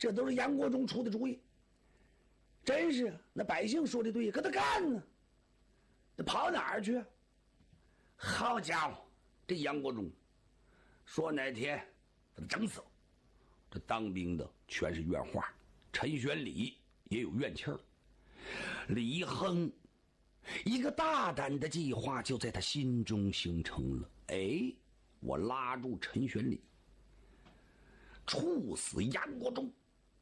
这都是杨国忠出的主意。真是那百姓说的对，可他干呢，那跑哪儿去？好家伙，这杨国忠说哪天把他整死了。这当兵的全是怨话，陈玄礼也有怨气儿。李亨一个大胆的计划就在他心中形成了。我拉住陈玄礼，处死杨国忠，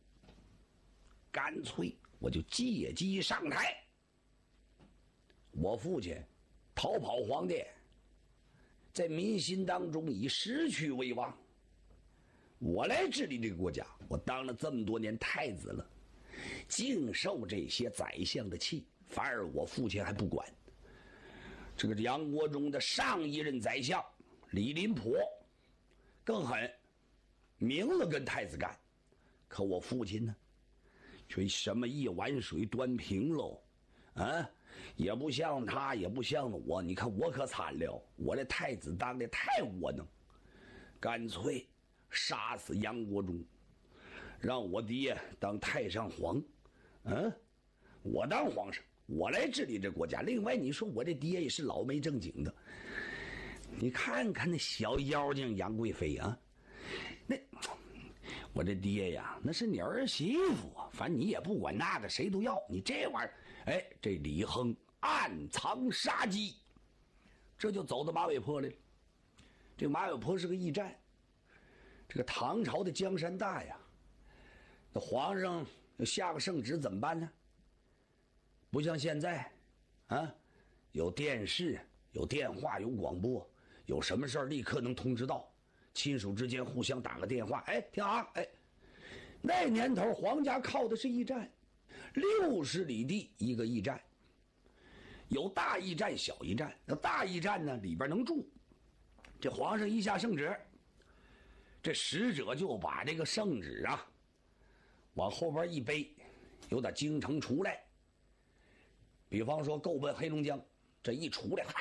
干脆我就借机上台。我父亲逃跑皇帝，在民心当中以失去为王，我来治理这个国家，我当了这么多年太子了，净受这些宰相的气，反而我父亲还不管。这个杨国忠的上一任宰相李林甫更狠，明了跟太子干，可我父亲呢，却什么一碗水端平喽，也不像他，也不像我。你看我可惨了，我这太子当的太窝囊，干脆杀死杨国忠，让我爹当太上皇，我当皇上，我来治理这国家。另外你说我这爹也是老没正经的，你看看那小妖精杨贵妃啊，那我这爹呀，那是你儿媳妇啊，反正你也不管那个，谁都要你这玩意儿。这李亨暗藏杀机，这就走到马尾坡来了。这马尾坡是个驿站，这个唐朝的江山大呀，那皇上要下个圣旨怎么办呢？不像现在有电视，有电话，有广播，有什么事儿立刻能通知到，亲属之间互相打个电话，听好，那年头皇家靠的是驿站，60里地一个驿站，有大驿站小驿站。那大驿站呢，里边能住，这皇上一下圣旨，这使者就把这个圣旨往后边一背，由打京城出来，比方说够奔黑龙江，这一出来，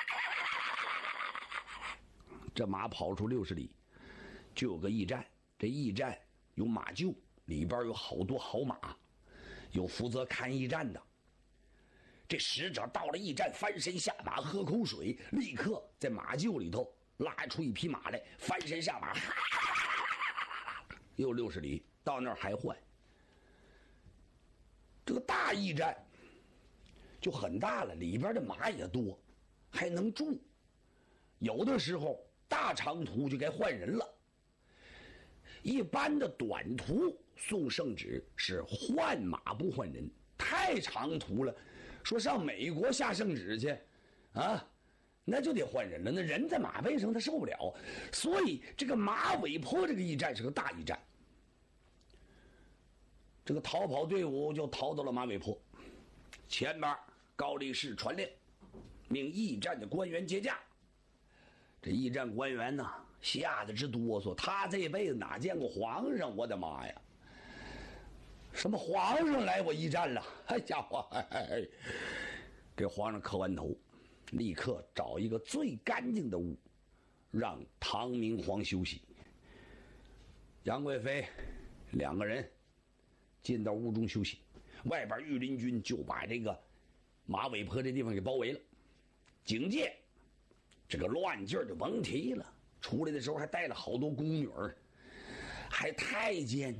这马跑出60里就有个驿站，这驿站有马厩，里边有好多好马，有负责看驿站的。这使者到了驿站，翻身下马，喝口水，立刻在马厩里头拉出一匹马来，翻身下马，又60里到那儿还换。这个大驿站就很大了，里边的马也多，还能住。有的时候大长途就该换人了，一般的短途送圣旨是换马不换人，太长途了，说上美国下圣旨去那就得换人了，那人在马背上他受不了，所以这个马尾坡这个驿站是个大驿站。这个逃跑队伍就逃到了马尾坡，前面高力士传令，命驿站的官员接驾。这驿站官员呢，吓得直哆嗦，他这辈子哪见过皇上，我的妈呀，什么皇上来我驿站了，家伙，给皇上磕完头，立刻找一个最干净的屋，让唐明皇休息。杨贵妃2个人进到屋中休息，外边御林军就把这个马尾坡这地方给包围了，警戒。这个乱劲儿就甭提了，出来的时候还带了好多宫女儿，还太监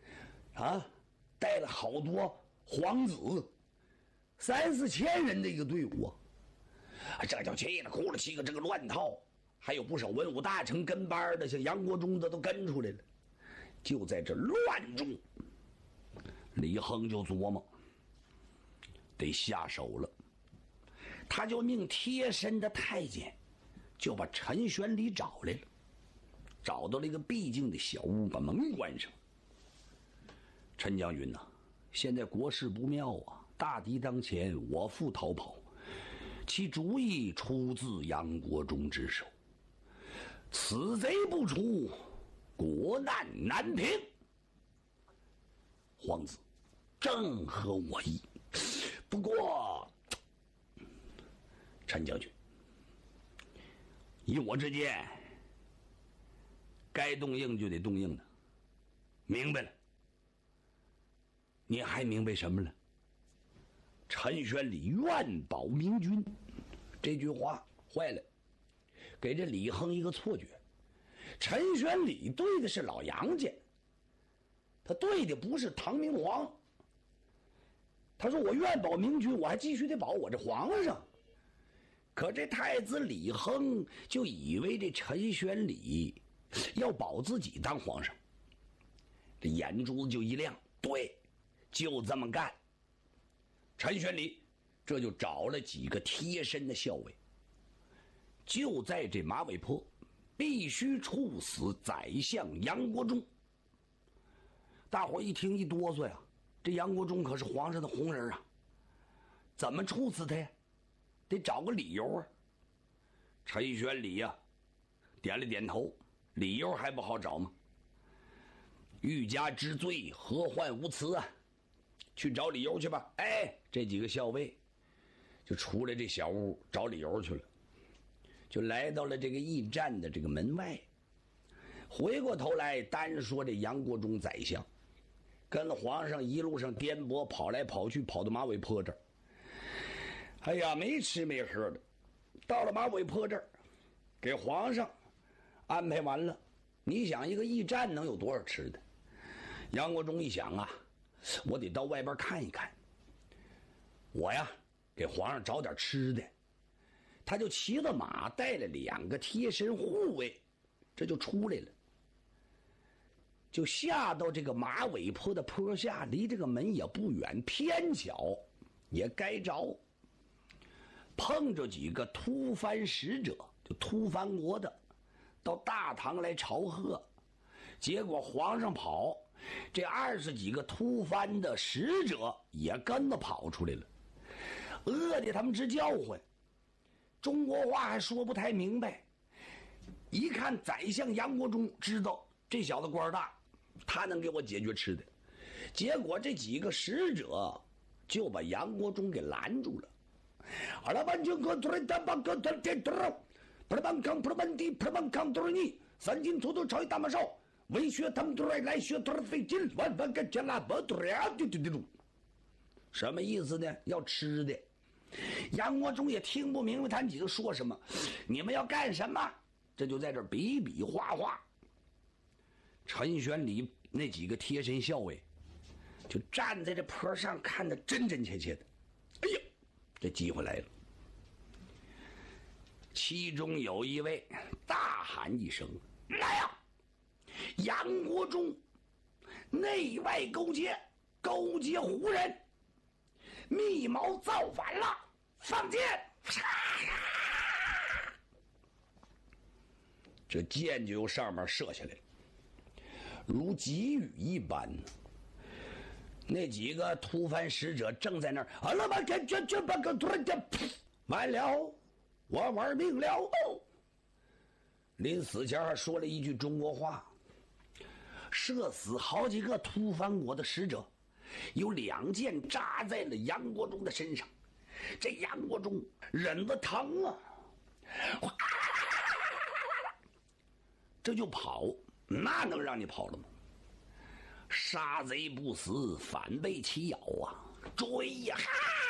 带了好多皇子，3、4千人的一个队伍这叫气了，哭了7个这个乱套，还有不少文武大臣跟班的，像杨国忠的都跟出来了。就在这乱中，李亨就琢磨得下手了，他就命贴身的太监就把陈玄礼找来了，找到了一个僻静的小屋，把门关上。陈将军现在国事不妙大敌当前，我父逃跑，其主意出自杨国忠之手，此贼不除，国难难平。皇子正合我意，不过陈将军，以我之见，该动硬就得动硬的，明白了。 你还明白什么了？陈玄礼愿保明君，这句话坏了，给这李亨一个错觉。陈玄礼对的是老杨家，他对的不是唐明皇。他说我愿保明君，我还继续得保我这皇上。可这太子李亨就以为这陈玄礼要保自己当皇上，这眼珠子就一亮，对，就这么干。陈玄礼这就找了几个贴身的校尉，就在这马尾坡必须处死宰相杨国忠。大伙一听一哆嗦呀，这杨国忠可是皇上的红人啊，怎么处死他呀？得找个理由啊。陈玄礼呀，点了点头，理由还不好找吗？欲加之罪，何患无辞啊！去找理由去吧。哎，这几个校尉就出来这小屋找理由去了，就来到了这个驿站的这个门外。回过头来单说这杨国忠宰相跟皇上一路上颠簸跑来跑去，跑到马尾坡这儿。哎呀，没吃没喝的，到了马尾坡这儿，给皇上安排完了。你想一个驿站能有多少吃的？杨国忠一想啊，我得到外边看一看，我呀给皇上找点吃的。他就骑着马，带了2个贴身护卫，这就出来了，就下到这个马尾坡的坡下，离这个门也不远，偏巧也该着碰着几个突蕃使者，就突蕃国的，到大唐来朝贺。结果皇上跑，这20几个突蕃的使者也跟着跑出来了，饿得他们直叫唤，中国话还说不太明白。一看宰相杨国忠，知道这小子官大，他能给我解决吃的。结果这几个使者就把杨国忠给拦住了。三进突突朝一大马少，文学他们都来学多费劲，万个加拉不多呀，什么意思呢？要吃的。杨国忠也听不明白他们几个说什么，你们要干什么？这就在这比比划划。陈玄礼那几个贴身校尉就站在这坡上看得真真切切的。哎呀，这机会来了。其中有一位大喊一声：“来呀！杨国忠内外勾结，勾结胡人，密谋造反了！放箭！”这箭就由上面射下来了，如急雨一般。那几个突蕃使者正在那儿，完了，我玩命了哦！临死前还说了一句中国话，射死好几个突蕃国的使者，有2箭扎在了杨国忠的身上。这杨国忠忍着疼啊，这就跑，那能让你跑了吗？杀贼不死，反被其咬啊！追呀！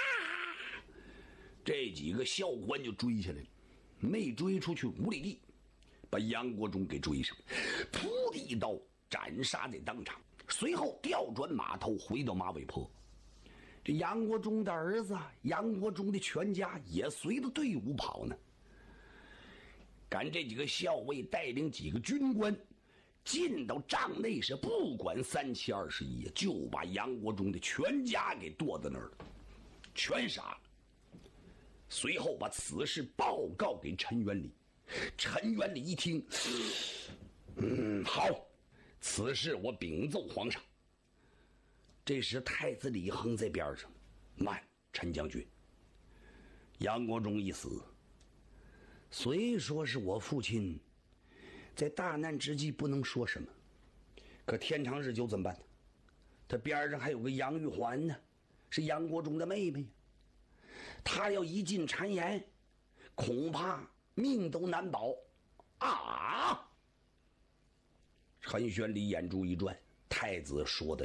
这几个校官就追下来了，没追出去5里地，把杨国忠给追上，噗的一刀斩杀在当场。随后调转马头回到马尾坡。这杨国忠的儿子，杨国忠的全家也随着队伍跑呢。赶这几个校尉带领几个军官进到帐内，是不管3七21，就把杨国忠的全家给剁在那儿了，全杀了。随后把此事报告给陈元礼。陈元礼一听，好，此事我禀奏皇上。这时太子李亨在边上，慢，陈将军，杨国忠一死，虽说是我父亲在大难之际不能说什么，可天长日久怎么办呢？他边上还有个杨玉环呢，是杨国忠的妹妹，他要一进谗言，恐怕命都难保啊！陈玄礼眼珠一转，太子说的